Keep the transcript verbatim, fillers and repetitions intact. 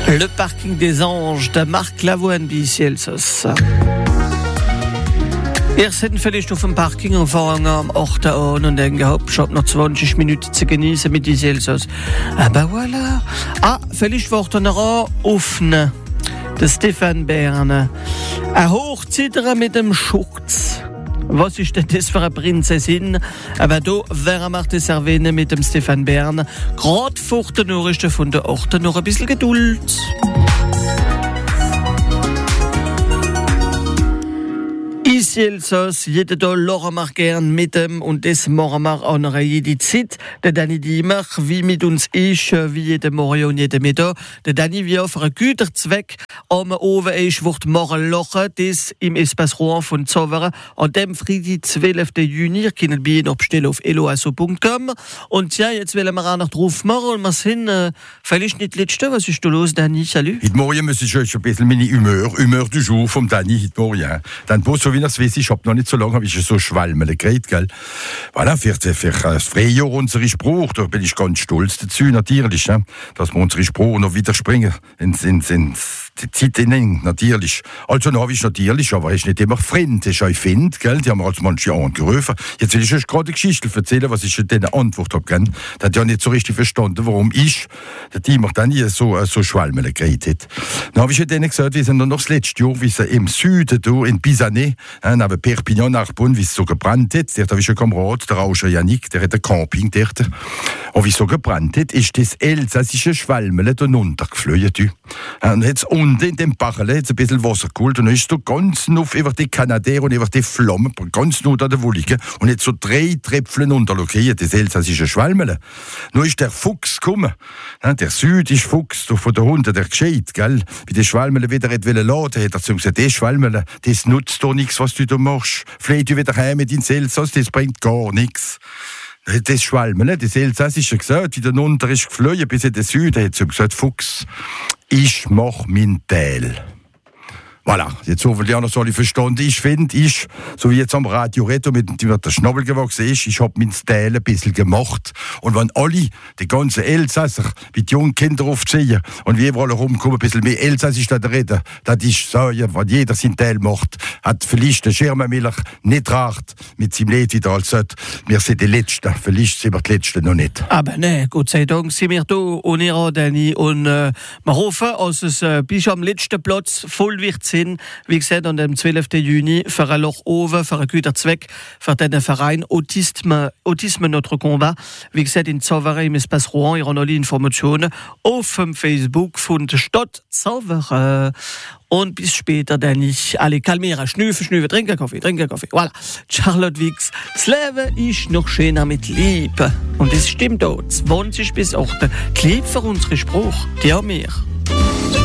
Le parking des Anges de Marc Lavoine Biesielsos. Wir sind vielleicht auf dem Parking und fangen am achten an und denken, hopp, ich hab noch zwanzig Minuten zu genießen mit Biesielsos. Aber voilà. Ah, vielleicht wird er noch öffnen. Der Stefan Berne. Ein Hochzitterer mit dem Schurz. Was ist denn das für eine Prinzessin? Aber da wären wir das erwähnen mit dem Stefan Bern. Gerade vor der Nachrichten von der Orte noch ein bisschen Geduld. Iselsos, jede da lachen wir gern mit dem und das machen wir auch noch jede Zeit. Der Dani Diemer, wie mit uns ist, wie jede Morgen und jede Mittag. Der Dani, wie auf einen guten Zweck am Oven ist, wird morgen lachen, das im Espace Rouen von Zoveren. An dem Freitag, zwölften Juni, ihr könnt bei Ihnen abstellen auf eloasso punkt com. Und ja, jetzt wollen wir auch noch drauf machen und wir sind äh, vielleicht nicht letzte. Was ist da los, Dani? Salut. Heute Morgen muss ich euch ein bisschen meine Humeur, Humeur du Jour vom Dani heute Morgen. Dann so wie das weiß ich, hab noch nicht so lange, habe ich so schwalmele geredet, gell? Voilà, für, für das Frühjahr unsere Spruch, da bin ich ganz stolz dazu, natürlich, ja, dass wir unsere Spruch noch wieder springen, ins, ins, ins, die Zeit hinein, natürlich. Also, noch habe ich natürlich, aber ist nicht immer Freund, ist euch Find, gell? Die haben wir als manche angerufen. Jetzt will ich euch gerade eine Geschichte erzählen, was ich denen Antwort habe, gell? Der hat ja nicht so richtig verstanden, warum ich, der Timmer, dann hier so, so schwalmele geredet hat. Dann habe ich denen gesagt, wir sind noch das letzte Jahr, wie sie im Süden, da, in Pisanet, neben Perpignan Narbonne, wie es so gebrannt hat. Dort habe ich einen Kamerad, der Rauscher Yannick, der hat ein Camping dort. Und wie es so gebrannt hat, ist das elsässische Schwalmele da runtergeflogen. Und jetzt unten in dem Bachel hat es ein bisschen Wasser geholt und dann ist so ganz nuff über die Kanadier und über die Flammen, ganz nuff an der Wollige. Und jetzt so drei Tröpfchen runterlockiert, das elsässische Schwalmele. Nun ist der Fuchs gekommen. Der südische Fuchs von der Hunde, der gescheit, gell? Wie der Schwalmele wieder laden wollte, hat er zu ihm gesagt, das Schwalmele, das nutzt doch nichts, was du da machst. Vielleicht du wieder heim mit ins Elsass, das bringt gar nichts. Das Schwalmele, das Elsässische gesagt, wie der Unter ist geflogen bis in den Süden, hat so gesagt, Fuchs, ich mach mein Teil. Voilà, jetzt so viel ja noch soll ich verstanden. Ich finde, ich, so wie jetzt am Radio Reto mit dem der Schnabel gewachsen ist, ich hab mein Teil ein bisschen gemacht. Und wenn alle, die ganzen Elsasser, mit jungen Kindern aufziehen und wie überall rumkommen, ein bisschen mehr Elsassisch da reden, das ist so, ja, wenn jeder sein Teil macht, hat vielleicht der Schirmenmiller nicht recht mit seinem Lied wieder als sagt, wir sind die Letzten, vielleicht sind wir die Letzten noch nicht. Aber ne, Gott sei Dank sind wir da und ihr, Dani, und äh, wir hoffen, dass es äh, bis am letzten Platz voll wird sein. Wie gesagt, an dem zwölften Juni für ein Loch oben, für einen guten Zweck, für den Verein Autisme, Autisme Notre Combat. Wie gesagt, in Zoveren im Espace Rouen, ihr habt alle Informationen auf dem Facebook von der Stadt Zoveren. Und bis später, dann ich alle kalmieren, schnüffeln, schnüffeln, trinken Kaffee, trinken Kaffee. Voilà. Charlotte Wix, das Leben ist noch schöner mit Liebe. Und es stimmt auch, zwanzig bis acht. Die Liebe für unseren Spruch, die haben wir.